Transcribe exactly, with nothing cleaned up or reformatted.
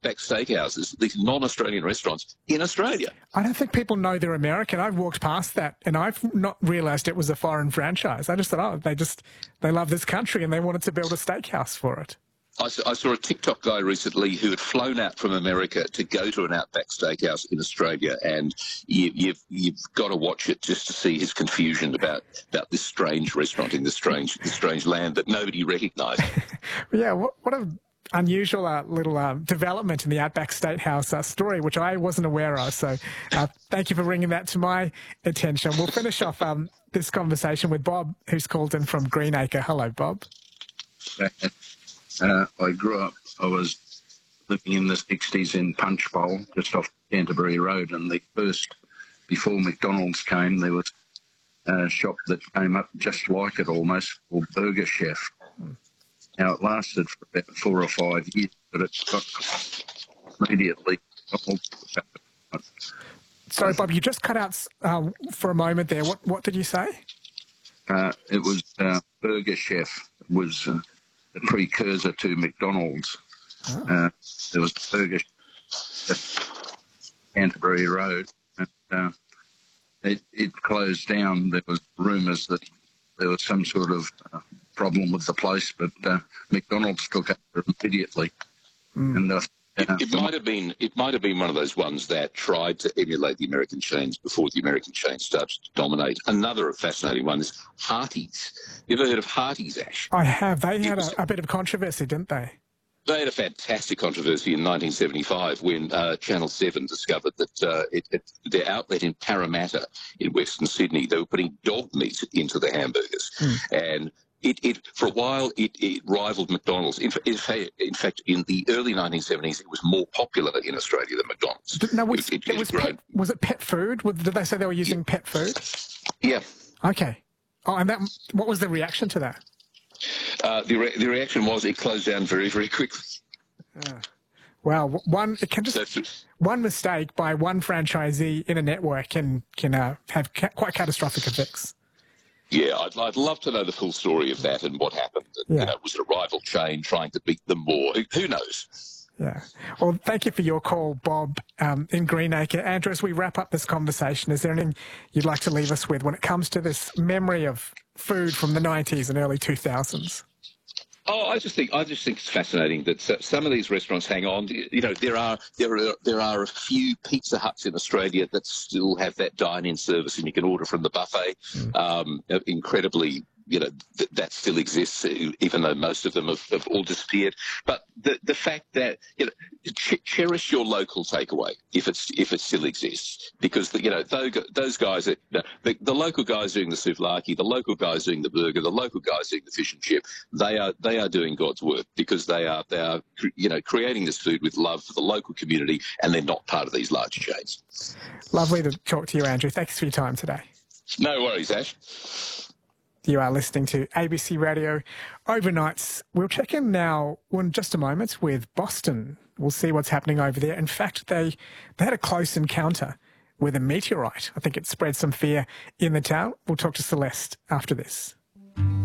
Outback Steakhouses, these non-Australian restaurants in Australia. I don't think people know they're American. I've walked past that and I've not realised it was a foreign franchise. I just thought, oh, they just, they love this country and they wanted to build a steakhouse for it. I saw, I saw a TikTok guy recently who had flown out from America to go to an Outback Steakhouse in Australia, and you, you've you've got to watch it just to see his confusion about, about this strange restaurant in this strange this strange land that nobody recognised. Yeah, what, what a unusual uh, little uh, development in the Outback Steakhouse uh, story, which I wasn't aware of. So uh, thank you for bringing that to my attention. We'll finish off um, this conversation with Bob, who's called in from Greenacre. Hello, Bob. Uh, I grew up, I was living in the sixties in Punchbowl, just off Canterbury Road, and the first, before McDonald's came, there was a shop that came up just like it almost, called Burger Chef. Now, it lasted for about four or five years, but it got immediately. Sorry, Bob, you just cut out uh, for a moment there. What, what did you say? Uh, it was uh, Burger Chef. It was... Uh, the precursor to McDonald's. Oh. Uh, there was a Burger at Canterbury Road, and uh, it, it closed down. There was rumours that there was some sort of uh, problem with the place, but uh, McDonald's took over immediately. Mm. And uh, It, it might have been. It might have been one of those ones that tried to emulate the American chains before the American chains started to dominate. Another fascinating one is Harties. You ever heard of Harties, Ash? I have. They had a, a bit of controversy, didn't they? They had a fantastic controversy in nineteen seventy-five when uh, Channel seven discovered that uh, it, it, their outlet in Parramatta in Western Sydney, they were putting dog meat into the hamburgers, mm. and. It, it, for a while, it, it rivaled McDonald's. In, in, in fact, in the early nineteen seventies, it was more popular in Australia than McDonald's. No, was it, it, it, it was, pet, was it pet food? Did they say they were using yeah. pet food? Yeah. Okay. Oh, and that, what was the reaction to that? Uh, the, re the reaction was it closed down very, very quickly. Uh, well, one it can just so, one mistake by one franchisee in a network can can uh, have ca quite catastrophic effects. Yeah, I'd, I'd love to know the full story of that and what happened. Yeah. You know, was it a rival chain trying to beat them more? Who knows? Yeah. Well, thank you for your call, Bob, um, in Greenacre. Andrew, as we wrap up this conversation, is there anything you'd like to leave us with when it comes to this memory of food from the nineties and early two thousands? Oh, I just think I just think it's fascinating that some of these restaurants hang on. You know, there are there are there are a few Pizza Huts in Australia that still have that dine-in service, and you can order from the buffet. Mm. Um, incredibly, you know, th that still exists, even though most of them have, have all disappeared. But the the fact that, you know, ch cherish your local takeaway if it's if it still exists, because the, you know those those guys, are, you know, the the local guys doing the souvlaki, the local guys doing the burger, the local guys doing the fish and chip, they are they are doing God's work, because they are they are you know creating this food with love for the local community, and they're not part of these large chains. Lovely to talk to you, Andrew. Thanks for your time today. No worries, Ash. You are listening to A B C Radio Overnights. We'll check in now in just a moment with Boston. We'll see what's happening over there. In fact, they, they had a close encounter with a meteorite. I think it spread some fear in the town. We'll talk to Celeste after this.